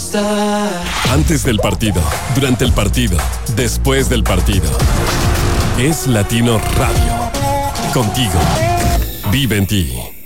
gusta. Antes del partido, durante el partido, después del partido. Es Latino Radio. Contigo. Vive en ti.